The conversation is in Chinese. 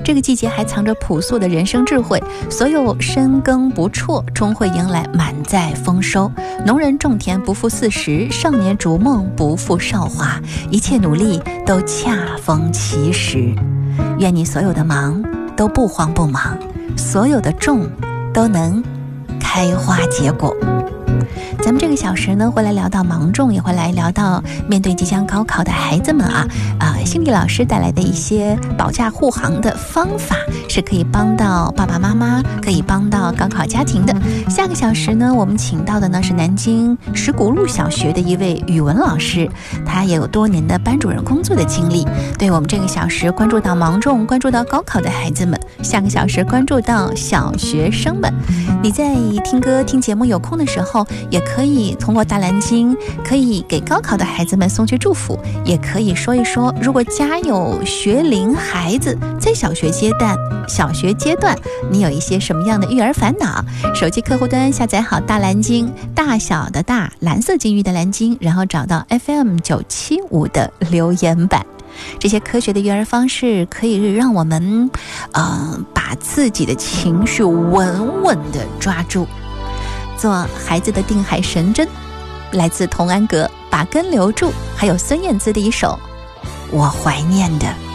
这个季节还藏着朴素的人生智慧。所有深耕不辍，终会迎来满载丰收。农人种田不负40，少年逐梦不负韶华。一切努力都恰逢其时。愿你所有的忙都不慌不忙，所有的种都能开花结果。咱们这个小时呢，会来聊到芒种，也会来聊到面对即将高考的孩子们心理老师带来的一些保驾护航的方法，是可以帮到爸爸妈妈，可以帮到高考家庭的。下个小时呢，我们请到的呢是南京石鼓路小学的一位语文老师，他也有多年的班主任工作的经历。对，我们这个小时关注到芒种，关注到高考的孩子们，下个小时关注到小学生们。你在听歌听节目有空的时候，也可以通过大蓝鲸，可以给高考的孩子们送去祝福，也可以说一说，如果家有学龄孩子，在小学阶段你有一些什么样的育儿烦恼？手机客户端下载好大蓝鲸，大小的大，蓝色金鱼的蓝鲸，然后找到 FM975 的留言板。这些科学的育儿方式可以让我们把自己的情绪稳稳地抓住，做孩子的定海神针。来自童安格，把根留住，还有孙燕姿的一首《我怀念的